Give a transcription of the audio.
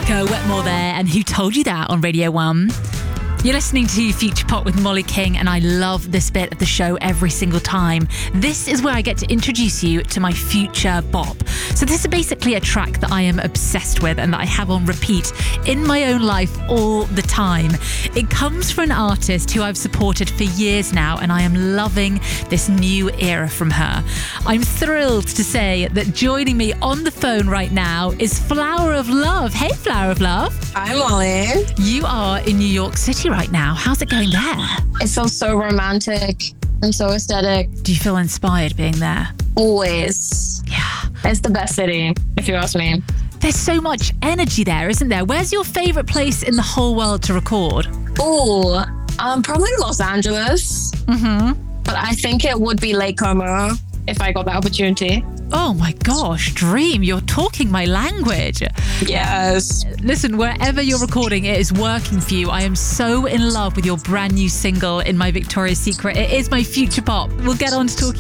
Marco Wetmore there, and Who Told You That on Radio 1. You're listening to Future Pop with Molly King, and I love this bit of the show every single time. This is where I get to introduce you to my future bop. So this is basically a track that I am obsessed with and that I have on repeat in my own life all the time. It comes from an artist who I've supported for years now, and I am loving this new era from her. I'm thrilled to say that joining me on the phone right now is Flower of Love. Hey, Flower of Love. Hi, Molly. You are in New York City right now. How's it going there? It feels so romantic and so aesthetic. Do you feel inspired being there? Always. Yeah. It's the best city, if you ask me. There's so much energy there, isn't there? Where's your favourite place in the whole world to record? Oh, probably Los Angeles. But I think it would be Lake Como if I got the opportunity. Oh my gosh, dream. You're talking my language. Yes. Listen, wherever you're recording, it is working for you. I am so in love with your brand new single, In My Victoria's Secret. It is my future pop. We'll get on to talking